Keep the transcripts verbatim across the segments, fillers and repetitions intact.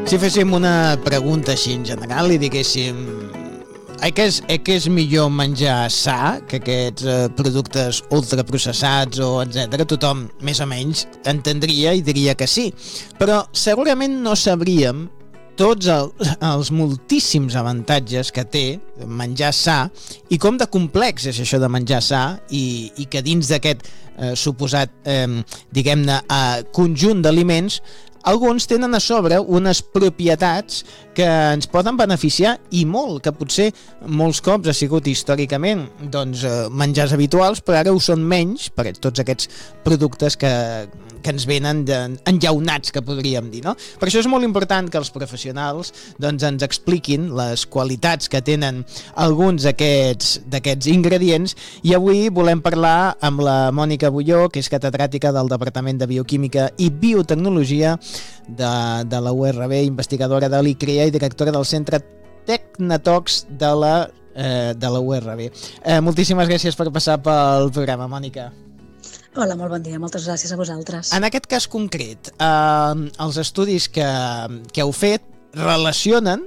Si féssim una pregunta així en general i diguéssim eh que és, eh que és millor menjar sa que aquests eh, productes ultraprocessats o etcètera, tothom més o menys entendria i diria que sí, però segurament no sabríem tots el, els moltíssims avantatges que té menjar sa i com de complex és això de menjar sa i, i que dins d'aquest eh, suposat, eh, diguem-ne, eh, conjunt d'aliments alguns tenen a sobre unes propietats que ens poden beneficiar i molt, que potser molts cops ha sigut històricament doncs, menjars habituals, però ara ho són menys per tots aquests productes que, que ens venen de, enllaunats, que podríem dir, no? Per això és molt important que els professionals doncs, ens expliquin les qualitats que tenen alguns d'aquests d'aquests ingredients i avui volem parlar amb la Mònica Bulló, que és catedràtica del Departament de Bioquímica i Biotecnologia de, de la U R B, investigadora de l'I C R E A i directora del Centre Tecnatox de la, eh, de la U R B. Eh, moltíssimes gràcies per passar pel programa, Mònica. Hola, molt bon dia, moltes gràcies a vosaltres. En aquest cas concret, eh, els estudis que, que heu fet relacionen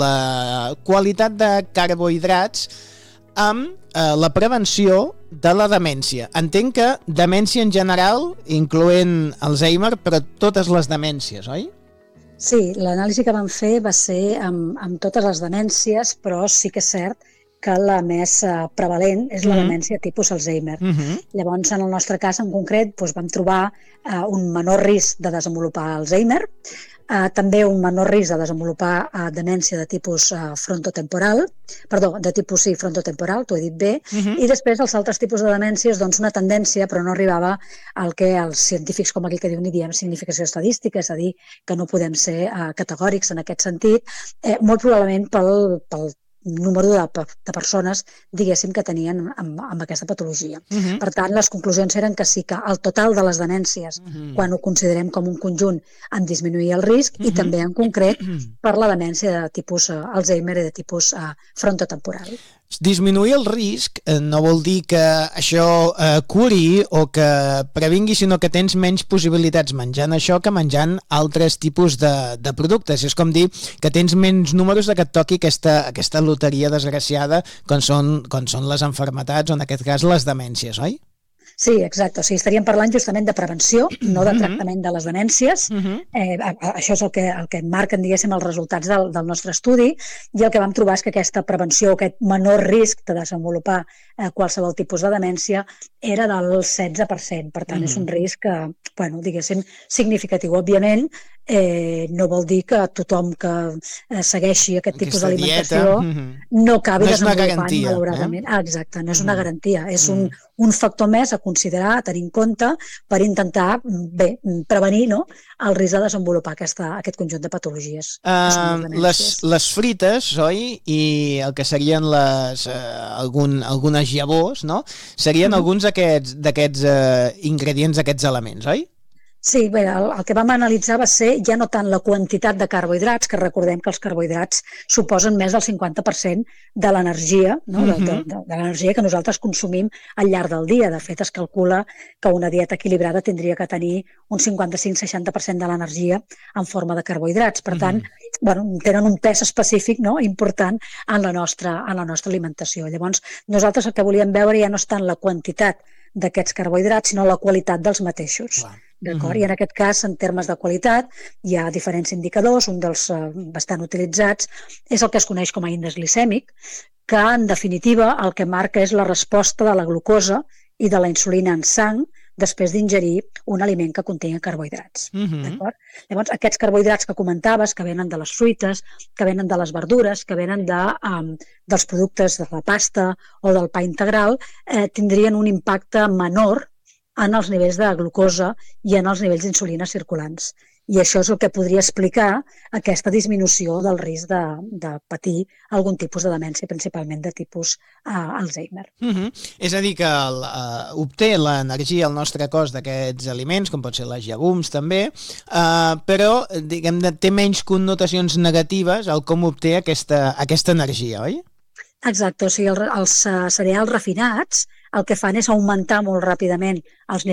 la qualitat de carbohidrats amb eh, la prevenció de la demència. Entenc que demència en general, incloent Alzheimer, però totes les demències, oi? Sí, l'anàlisi que vam fer va ser amb, amb totes les demències, però sí que és cert que la més uh, prevalent és la mm-hmm. demència tipus Alzheimer. Mm-hmm. Llavors, en el nostre cas en concret, doncs, vam trobar uh, un menor risc de desenvolupar Alzheimer, uh, també un menor risc de desenvolupar uh, demència de tipus uh, frontotemporal, perdó, de tipus sí, frontotemporal, t'ho he dit bé, mm-hmm. i després els altres tipus de demències, doncs una tendència, però no arribava al que els científics com aquell que diuen i diem significació estadística, és a dir, que no podem ser uh, categòrics en aquest sentit, eh, molt probablement pel, pel número de, de persones, diguéssim, que tenien amb, amb aquesta patologia. Uh-huh. Per tant, les conclusions eren que sí que el total de les demències, uh-huh. quan ho considerem com un conjunt, en disminuïa el risc uh-huh. i també en concret per la demència de tipus uh, Alzheimer i de tipus uh, frontotemporal. Disminuir el risc eh, no vol dir que això eh, curi o que previngui, sinó que tens menys possibilitats menjant això que menjant altres tipus de, de productes. És com dir que tens menys números de que et toqui aquesta, aquesta loteria desgraciada com són, com són les malalties o en aquest cas les demències, oi? Sí, exacte. O sigui, estaríem parlant justament de prevenció, no de tractament de les demències. Uh-huh. Eh, això és el que, el que marquen, diguéssim, els resultats del, del nostre estudi, i el que vam trobar és que aquesta prevenció, aquest menor risc de desenvolupar eh, qualsevol tipus de demència era del setze per cent. Per tant, uh-huh. és un risc, eh, bueno, diguéssim, significatiu. Òbviament, eh, no vol dir que tothom que eh, segueixi aquest tipus aquesta d'alimentació uh-huh. no acabi no desenvolupant, garantia, malauradament. Eh? Ah, exacte, no és una uh-huh. garantia, és uh-huh. un, un factor més a considerar, a tenir en compte per intentar, bé, prevenir no, el risc de desenvolupar aquesta, aquest conjunt de patologies. Uh, les, les frites, oi? I el que serien les, uh, algun, algunes llavors, no? Serien uh-huh. alguns d'aquests uh, ingredients, d'aquests elements, oi? Sí, bé, el, el que vam analitzar va ser ja no tant la quantitat de carbohidrats, que recordem que els carbohidrats suposen més del cinquanta per cent de l'energia, no? uh-huh. de, de, de l'energia que nosaltres consumim al llarg del dia. De fet, es calcula que una dieta equilibrada tindria que tenir un cinquanta-cinc a seixanta per cent de l'energia en forma de carbohidrats. Per tant, uh-huh. bueno, tenen un pes específic, no? important en la, nostra, en la nostra alimentació. Llavors, nosaltres el que volíem veure ja no és tant la quantitat d'aquests carbohidrats, sinó la qualitat dels mateixos. Clar. D'acord? Uh-huh. I en aquest cas, en termes de qualitat, hi ha diferents indicadors. Un dels uh, bastant utilitzats és el que es coneix com a índex glicèmic, que en definitiva el que marca és la resposta de la glucosa i de la insulina en sang després d'ingerir un aliment que contingui carbohidrats. Uh-huh. D'acord? Llavors, aquests carbohidrats que comentaves, que venen de les fruites, que venen de les verdures, que venen de, um, dels productes de la pasta o del pa integral, eh, tindrien un impacte menor en els nivells de glucosa i en els nivells d'insulina circulants. I això és el que podria explicar aquesta disminució del risc de, de patir algun tipus de demència, principalment de tipus uh, Alzheimer. Uh-huh. És a dir, que el, uh, obté l'energia al nostre cos d'aquests aliments, com pot ser les llegums també, uh, però diguem, té menys connotacions negatives al com obté aquesta, aquesta energia, oi? Exacte, o sigui, el, els uh, cereals refinats el que fan és augmentar molt ràpidament els nivells